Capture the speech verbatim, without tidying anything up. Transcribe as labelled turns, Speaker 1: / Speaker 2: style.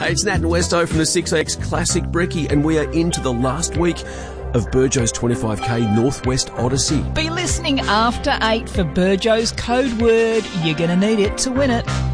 Speaker 1: Hey, it's Nat and Westo from the six X Classic Brekkie, and we are into the last week of Burjo's twenty-five K Northwest Odyssey.
Speaker 2: Be listening after eight for Burjo's code word. You're going to need it to win it.